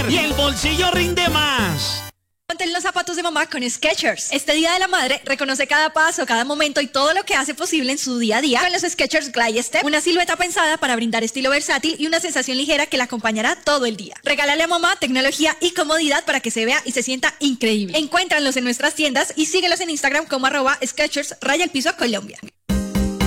y el bolsillo rinde más. Ponte en los zapatos de mamá con Skechers. Este Día de la Madre reconoce cada paso, cada momento y todo lo que hace posible en su día a día con los Skechers Glide Step, una silueta pensada para brindar estilo versátil y una sensación ligera que la acompañará todo el día. Regálale a mamá tecnología y comodidad para que se vea y se sienta increíble. Encuéntranlos en nuestras tiendas y síguelos en Instagram como @Skechers_Colombia.